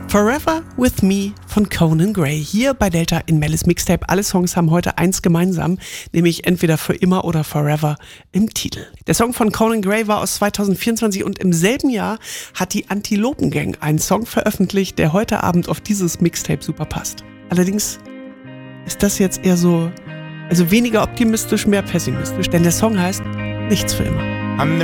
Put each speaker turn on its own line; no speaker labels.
Forever With Me von Conan Gray. Hier bei Delta in Mel's Mixtape. Alle Songs haben heute eins gemeinsam, nämlich entweder für immer oder forever im Titel. Der Song von Conan Gray war aus 2024 und im selben Jahr hat die Antilopen Gang einen Song veröffentlicht, der heute Abend auf dieses Mixtape super passt. Allerdings ist das jetzt eher so, also weniger optimistisch, mehr pessimistisch, denn der Song heißt Nichts für immer.
I'm the